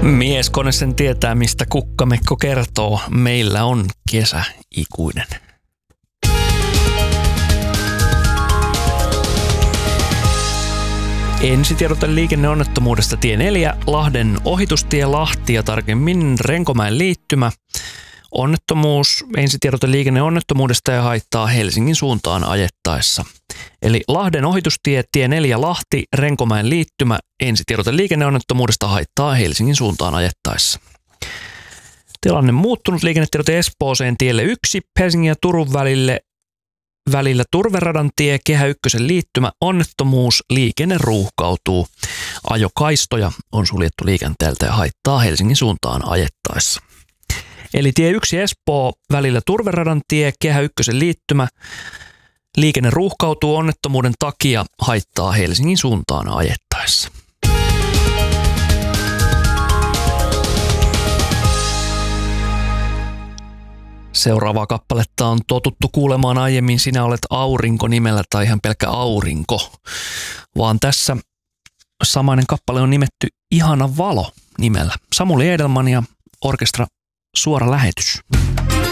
Mieskone sen tietää, mistä kukkamekko kertoo. Meillä on kesä ikuinen. Ensitiedote liikenneonnettomuudesta tie 4, Lahden ohitustie Lahti ja tarkemmin Renkomäen liittymä. Onnettomuus, ensitiedote liikenneonnettomuudesta ja haittaa Helsingin suuntaan ajettaessa. Eli Lahden ohitustie, tie 4 Lahti, Renkomäen liittymä, ensitiedote liikenneonnettomuudesta haittaa Helsingin suuntaan ajettaessa. Tilanne muuttunut, liikennetiedote Espooseen tielle 1, Helsingin ja Turun välillä Turveradan tie, Kehä 1 liittymä, onnettomuus, liikenne ruuhkautuu. Ajokaistoja on suljettu liikenteeltä ja haittaa Helsingin suuntaan ajettaessa. Eli tie 1 Espoo välillä Turveradan tie, Kehä 1 liittymä, liikenne ruuhkautuu onnettomuuden takia, haittaa Helsingin suuntaan ajettaessa. Seuraavaa kappaletta on totuttu kuulemaan aiemmin Sinä olet aurinko nimellä tai ihan pelkkä aurinko, vaan tässä samainen kappale on nimetty Ihana valo nimellä. Samuli Edelman ja orkestra Suora lähetys.